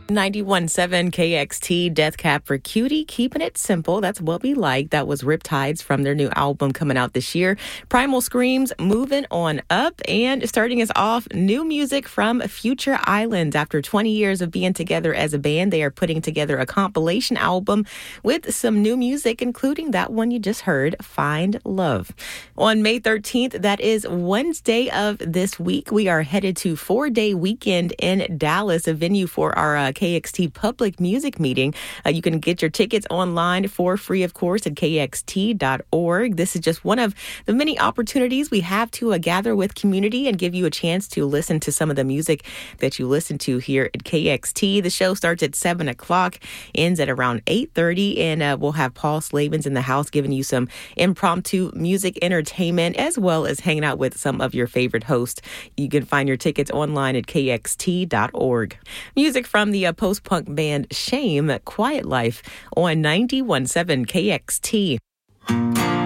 91.7 KXT, Death Cab for Cutie, keeping it simple. That's what we like. That was Riptides from their new album coming out this year. Primal Screams, moving on up. And starting us off, new music from Future Islands. After 20 years of being together as a band, they are putting together a compilation album with some new music, including that one you just heard, Find Love. On May 13th, that is Wednesday of this week, we are headed to 4-day weekend in Dallas, a venue for our KXT public music meeting. You can get your tickets online for free, of course, at kxt.org. This is just one of the many opportunities we have to gather with community and give you a chance to listen to some of the music that you listen to here at KXT. The show starts at 7 o'clock, ends at around 8:30, and we'll have Paul Slavens in the house giving you some impromptu music entertainment, as well as hanging out with some of your favorite hosts. You can find your tickets online at kxt.org. Music from the post-punk band Shame, Quiet Life on 91.7 KXT.